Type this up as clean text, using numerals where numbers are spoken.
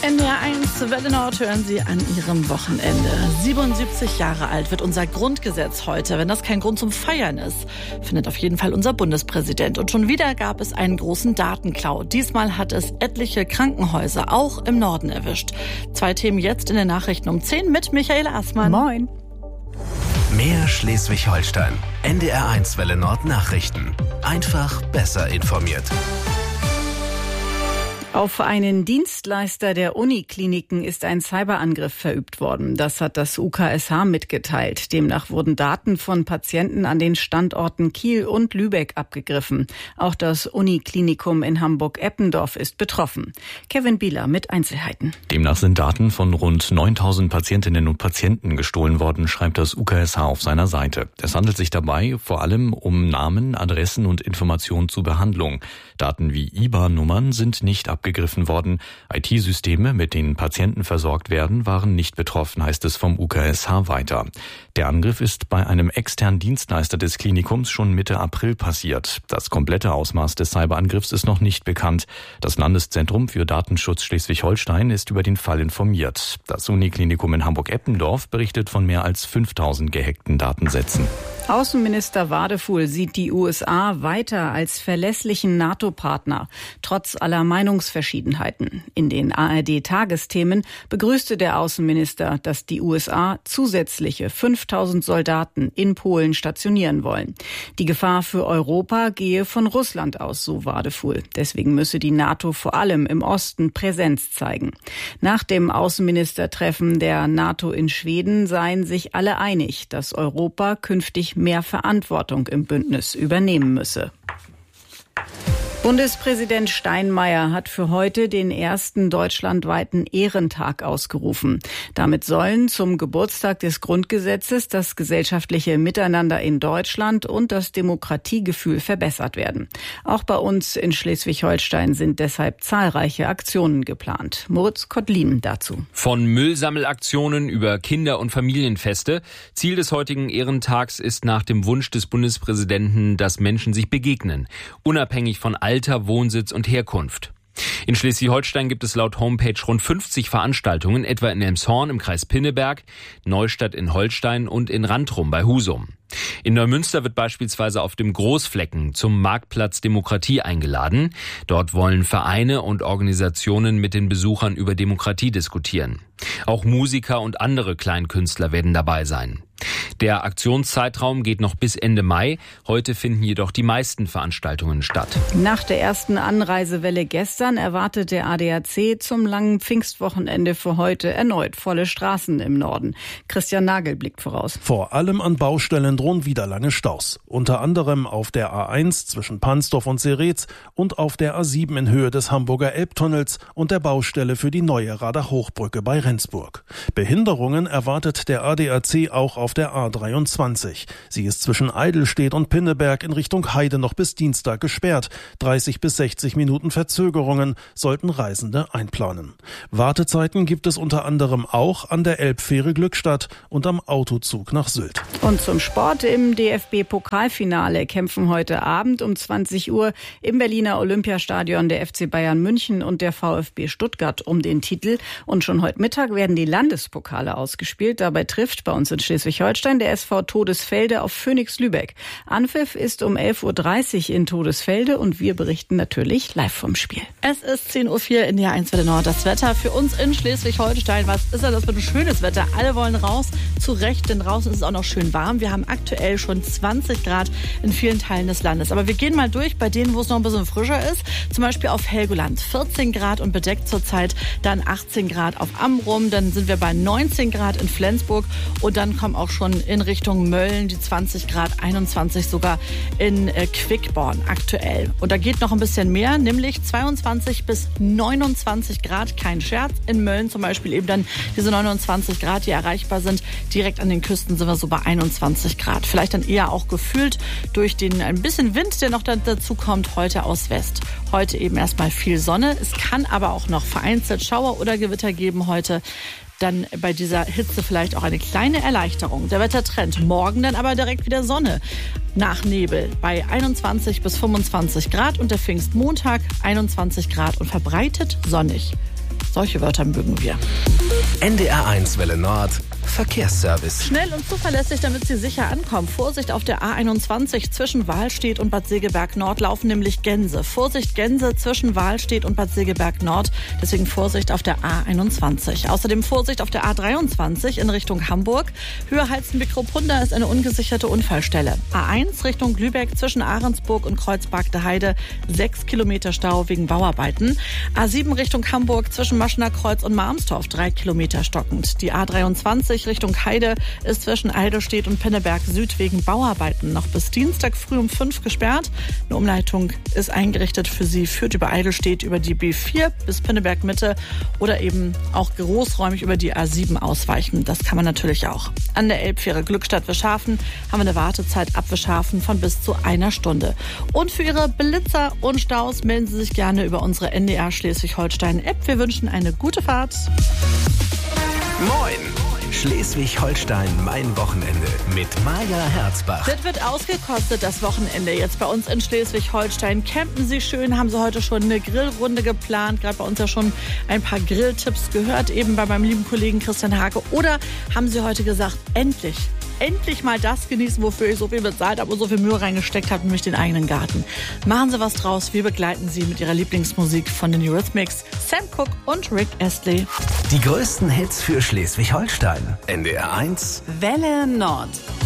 NDR1 Welle Nord hören Sie an Ihrem Wochenende. 77 Jahre alt wird unser Grundgesetz heute. Wenn das kein Grund zum Feiern ist, findet auf jeden Fall unser Bundespräsident. Und schon wieder gab es einen großen Datenklau. Diesmal hat es etliche Krankenhäuser, auch im Norden, erwischt. 2 Themen jetzt in den Nachrichten um 10 mit Michael Assmann. Moin. Mehr Schleswig-Holstein. NDR1 Welle Nord Nachrichten. Einfach besser informiert. Auf einen Dienstleister der Unikliniken ist ein Cyberangriff verübt worden. Das hat das UKSH mitgeteilt. Demnach wurden Daten von Patienten an den Standorten Kiel und Lübeck abgegriffen. Auch das Uniklinikum in Hamburg-Eppendorf ist betroffen. Kevin Bieler mit Einzelheiten. Demnach sind Daten von rund 9.000 Patientinnen und Patienten gestohlen worden, schreibt das UKSH auf seiner Seite. Es handelt sich dabei vor allem um Namen, Adressen und Informationen zur Behandlung. Daten wie IBAN-Nummern sind nicht abgegriffen worden. IT-Systeme, mit denen Patienten versorgt werden, waren nicht betroffen, heißt es vom UKSH weiter. Der Angriff ist bei einem externen Dienstleister des Klinikums schon Mitte April passiert. Das komplette Ausmaß des Cyberangriffs ist noch nicht bekannt. Das Landeszentrum für Datenschutz Schleswig-Holstein ist über den Fall informiert. Das Uniklinikum in Hamburg-Eppendorf berichtet von mehr als 5.000 gehackten Datensätzen. Außenminister Wadefuhl sieht die USA weiter als verlässlichen NATO-Partner, trotz aller Meinungsverschiedenheiten. In den ARD-Tagesthemen begrüßte der Außenminister, dass die USA zusätzliche 5.000 Soldaten in Polen stationieren wollen. Die Gefahr für Europa gehe von Russland aus, so Wadefuhl. Deswegen müsse die NATO vor allem im Osten Präsenz zeigen. Nach dem Außenministertreffen der NATO in Schweden seien sich alle einig, dass Europa künftig mehr Verantwortung im Bündnis übernehmen müsse. Bundespräsident Steinmeier hat für heute den ersten deutschlandweiten Ehrentag ausgerufen. Damit sollen zum Geburtstag des Grundgesetzes das gesellschaftliche Miteinander in Deutschland und das Demokratiegefühl verbessert werden. Auch bei uns in Schleswig-Holstein sind deshalb zahlreiche Aktionen geplant. Moritz Kottlin dazu. Von Müllsammelaktionen über Kinder- und Familienfeste. Ziel des heutigen Ehrentags ist nach dem Wunsch des Bundespräsidenten, dass Menschen sich begegnen, unabhängig von Alter, Wohnsitz und Herkunft. In Schleswig-Holstein gibt es laut Homepage rund 50 Veranstaltungen, etwa in Elmshorn im Kreis Pinneberg, Neustadt in Holstein und in Randrum bei Husum. In Neumünster wird beispielsweise auf dem Großflecken zum Marktplatz Demokratie eingeladen. Dort wollen Vereine und Organisationen mit den Besuchern über Demokratie diskutieren. Auch Musiker und andere Kleinkünstler werden dabei sein. Der Aktionszeitraum geht noch bis Ende Mai. Heute finden jedoch die meisten Veranstaltungen statt. Nach der ersten Anreisewelle gestern erwartet der ADAC zum langen Pfingstwochenende für heute erneut volle Straßen im Norden. Christian Nagel blickt voraus. Vor allem an Baustellen drohen wieder lange Staus. Unter anderem auf der A1 zwischen Pansdorf und Seretz und auf der A7 in Höhe des Hamburger Elbtunnels und der Baustelle für die neue Rader-Hochbrücke bei Rendsburg. Behinderungen erwartet der ADAC auch auf der A23. Sie ist zwischen Eidelstedt und Pinneberg in Richtung Heide noch bis Dienstag gesperrt. 30 bis 60 Minuten Verzögerungen sollten Reisende einplanen. Wartezeiten gibt es unter anderem auch an der Elbfähre Glückstadt und am Autozug nach Sylt. Und zum Sport: im DFB-Pokalfinale kämpfen heute Abend um 20 Uhr im Berliner Olympiastadion der FC Bayern München und der VfB Stuttgart um den Titel. Und schon heute Mittag werden die Landespokale ausgespielt. Dabei trifft bei uns in Schleswig-Holstein der SV Todesfelde auf Phoenix Lübeck. Anpfiff ist um 11.30 Uhr in Todesfelde und wir berichten natürlich live vom Spiel. Es ist 10.04 Uhr in der 1 Welle Nord. Das Wetter für uns in Schleswig-Holstein. Was ist das für ein schönes Wetter? Alle wollen raus. Zu Recht, denn draußen ist es auch noch schön warm. Wir haben aktuell schon 20 Grad in vielen Teilen des Landes. Aber wir gehen mal durch bei denen, wo es noch ein bisschen frischer ist. Zum Beispiel auf Helgoland 14 Grad und bedeckt zurzeit. Dann 18 Grad auf Amrum. Dann sind wir bei 19 Grad in Flensburg. Und dann kommen auch schon in Richtung Mölln die 20 Grad, 21 sogar in Quickborn aktuell. Und da geht noch ein bisschen mehr, nämlich 22 bis 29 Grad. Kein Scherz. In Mölln zum Beispiel eben dann diese 29 Grad, die erreichbar sind. Direkt an den Küsten sind wir so bei 21 Grad. Vielleicht dann eher auch gefühlt durch den ein bisschen Wind, der noch dazu kommt, heute aus West. Heute eben erstmal viel Sonne. Es kann aber auch noch vereinzelt Schauer oder Gewitter geben heute. Dann bei dieser Hitze vielleicht auch eine kleine Erleichterung. Der Wettertrend morgen dann aber direkt wieder Sonne. Nach Nebel bei 21 bis 25 Grad und der Pfingstmontag 21 Grad und verbreitet sonnig. Solche Wörter mögen wir. NDR1 Welle Nord. Verkehrsservice. Schnell und zuverlässig, damit Sie sicher ankommen. Vorsicht auf der A21 zwischen Wahlstedt und Bad Segeberg Nord laufen nämlich Gänse. Vorsicht, Gänse zwischen Wahlstedt und Bad Segeberg Nord. Deswegen Vorsicht auf der A21. Außerdem Vorsicht auf der A23 in Richtung Hamburg. Höhe Heizen-Bickrupunda ist eine ungesicherte Unfallstelle. A1 Richtung Lübeck zwischen Ahrensburg und Kreuzberg-de-Heide 6 Kilometer Stau wegen Bauarbeiten. A7 Richtung Hamburg zwischen Maschener Kreuz und Marmstorf 3 Kilometer stockend. Die A23 Richtung Heide ist zwischen Eidelstedt und Pinneberg Süd wegen Bauarbeiten noch bis Dienstag früh um 5 gesperrt. Eine Umleitung ist eingerichtet für Sie, führt über Eidelstedt über die B4 bis Pinneberg Mitte oder eben auch großräumig über die A7 ausweichen. Das kann man natürlich auch. An der Elbfähre Glückstadt-Wischhafen haben wir eine Wartezeit ab Wischhafen von bis zu 1 Stunde. Und für Ihre Blitzer und Staus melden Sie sich gerne über unsere NDR Schleswig-Holstein-App. Wir wünschen eine gute Fahrt. Moin! Schleswig-Holstein, mein Wochenende mit Maja Herzbach. Das wird ausgekostet, das Wochenende jetzt bei uns in Schleswig-Holstein. Campen Sie schön, haben Sie heute schon eine Grillrunde geplant, gerade bei uns ja schon ein paar Grilltipps gehört, eben bei meinem lieben Kollegen Christian Hake. Oder haben Sie heute gesagt, endlich mal das genießen, wofür ich so viel bezahlt habe und so viel Mühe reingesteckt habe, nämlich den eigenen Garten. Machen Sie was draus, wir begleiten Sie mit Ihrer Lieblingsmusik von den Eurythmics, Sam Cooke und Rick Astley. Die größten Hits für Schleswig-Holstein. NDR1 Welle Nord.